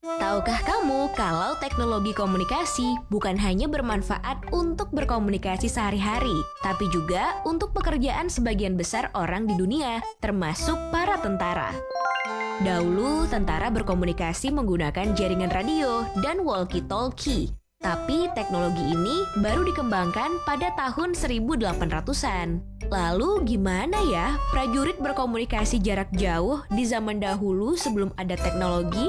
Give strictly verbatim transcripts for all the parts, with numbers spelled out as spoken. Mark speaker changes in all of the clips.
Speaker 1: Tahukah kamu kalau teknologi komunikasi bukan hanya bermanfaat untuk berkomunikasi sehari-hari, tapi juga untuk pekerjaan sebagian besar orang di dunia, termasuk para tentara. Dahulu, tentara berkomunikasi menggunakan jaringan radio dan walkie-talkie. Tapi teknologi ini baru dikembangkan pada tahun seribu delapan ratusan. Lalu gimana ya prajurit berkomunikasi jarak jauh di zaman dahulu sebelum ada teknologi?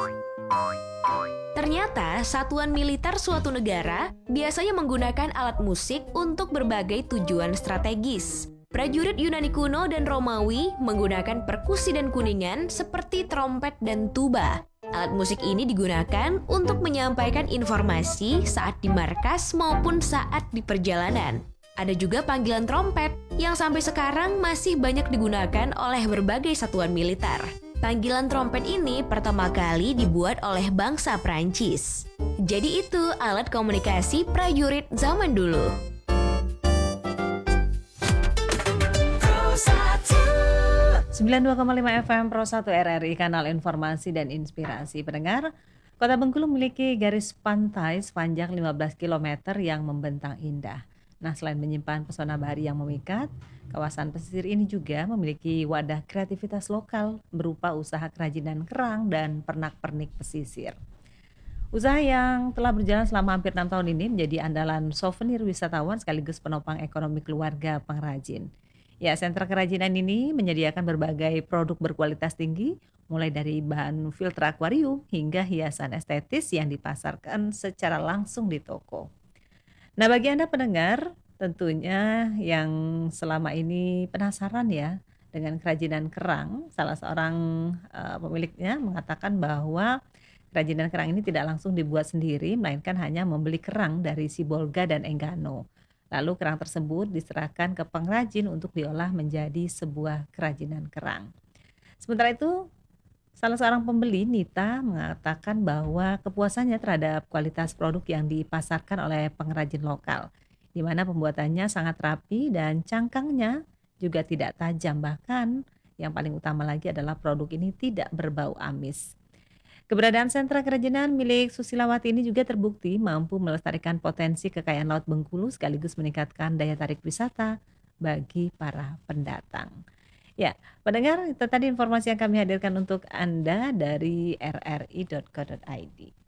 Speaker 1: Ternyata satuan militer suatu negara biasanya menggunakan alat musik untuk berbagai tujuan strategis. Prajurit Yunani kuno dan Romawi menggunakan perkusi dan kuningan seperti trompet dan tuba. Alat musik ini digunakan untuk menyampaikan informasi saat di markas maupun saat di perjalanan. Ada juga panggilan trompet yang sampai sekarang masih banyak digunakan oleh berbagai satuan militer. Panggilan trompet ini pertama kali dibuat oleh bangsa Prancis. Jadi itu alat komunikasi prajurit zaman dulu.
Speaker 2: sembilan puluh dua koma lima F M Pro satu R R I, kanal informasi dan inspirasi. Pendengar, Kota Bengkulu memiliki garis pantai sepanjang lima belas kilometer yang membentang indah. Nah, selain menyimpan pesona bahari yang memikat, kawasan pesisir ini juga memiliki wadah kreativitas lokal berupa usaha kerajinan kerang dan pernak-pernik pesisir. Usaha yang telah berjalan selama hampir enam tahun ini menjadi andalan souvenir wisatawan sekaligus penopang ekonomi keluarga pengrajin. Ya, sentra kerajinan ini menyediakan berbagai produk berkualitas tinggi, mulai dari bahan filter akuarium hingga hiasan estetis yang dipasarkan secara langsung di toko. Nah, bagi Anda pendengar, tentunya yang selama ini penasaran ya dengan kerajinan kerang, salah seorang uh, pemiliknya mengatakan bahwa kerajinan kerang ini tidak langsung dibuat sendiri, melainkan hanya membeli kerang dari Sibolga dan Enggano. Lalu kerang tersebut diserahkan ke pengrajin untuk diolah menjadi sebuah kerajinan kerang. Sementara itu, salah seorang pembeli, Nita, mengatakan bahwa kepuasannya terhadap kualitas produk yang dipasarkan oleh pengrajin lokal, di mana pembuatannya sangat rapi dan cangkangnya juga tidak tajam. Bahkan yang paling utama lagi adalah produk ini tidak berbau amis. Keberadaan sentra kerajinan milik Susilawati ini juga terbukti mampu melestarikan potensi kekayaan Laut Bengkulu sekaligus meningkatkan daya tarik wisata bagi para pendatang. Ya, pendengar, itu tadi informasi yang kami hadirkan untuk Anda dari r r i dot co dot i d.